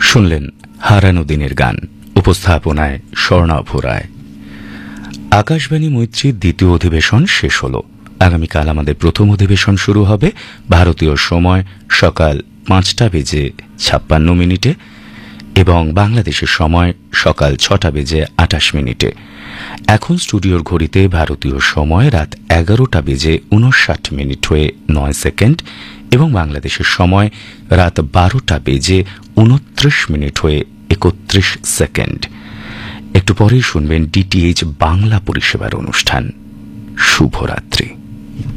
শুনলেন হারানো দিনের গান, উপস্থাপনায় স্বর্ণাভ রায়। আকাশবাণী মৈত্রীর দ্বিতীয় অধিবেশন শেষ হল। আগামীকাল আমাদের প্রথম অধিবেশন শুরু হবে ভারতীয় সময় সকাল 5:56 এবং বাংলাদেশের সময় সকাল 6:28। এখন স্টুডিওর ঘড়িতে ভারতীয় সময় রাত 11:59 হয়ে 9 সেকেন্ড এবং বাংলাদেশের সময় রাত 12:29 হয়ে 31 সেকেন্ড। একটু পরেই শুনবেন ডিটিএইচ বাংলা পরিষেবার অনুষ্ঠান। শুভরাত্রি।